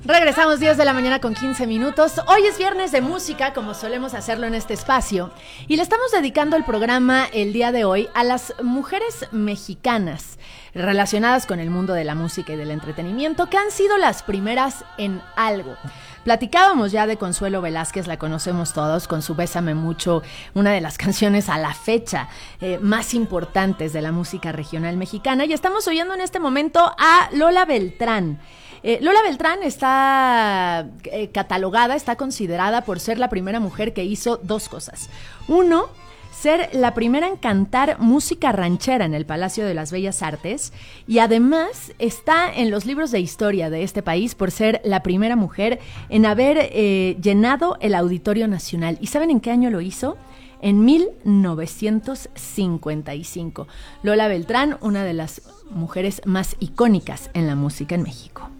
Regresamos 10 de la mañana con 15 minutos. Hoy es viernes de música, como solemos hacerlo en este espacio, y le estamos dedicando el programa el día de hoy a las mujeres mexicanas relacionadas con el mundo de la música y del entretenimiento, que han sido las primeras en algo. Platicábamos ya de Consuelo Velázquez, la conocemos todos, con su Bésame Mucho, una de las canciones a la fecha más importantes de la música regional mexicana, y estamos oyendo en este momento a Lola Beltrán. Lola Beltrán está catalogada, está considerada por ser la primera mujer que hizo dos cosas. Uno, ser la primera en cantar música ranchera en el Palacio de las Bellas Artes, y además está en los libros de historia de este país por ser la primera mujer en haber llenado el Auditorio Nacional. ¿Y saben en qué año lo hizo? En 1955. Lola Beltrán, una de las mujeres más icónicas en la música en México.